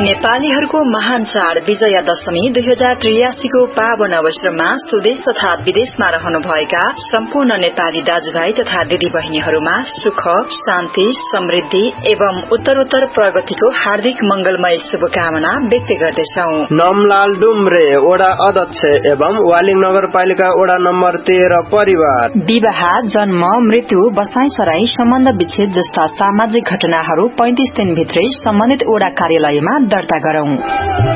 नेपालीहरूको महान चाड विजया दशमी 2083 को पावन अवसरमा स्वदेश तथा विदेशमा रहनुभएका सम्पूर्ण नेपाली दाजुभाइ तथा दिदी बहिनीहरूमा सुख, शान्ति, समृद्धि एवं उत्तरोत्तर प्रगतिको हार्दिक मंगलमय शुभकामना व्यक्त गर्दछौ। नमलाल डुम्रे वडा अध्यक्ष एवं वालिङ नगरपालिका वडा नम्बर 13 परिवार। विवाह, जन्म, मृत्यु, बसाइसराई, सम्बन्ध विच्छेद जस्ता सामाजिक घटनाहरू 35 दिनभित्रै सम्बन्धित वडा कार्यालयमा दर्ता गरौं।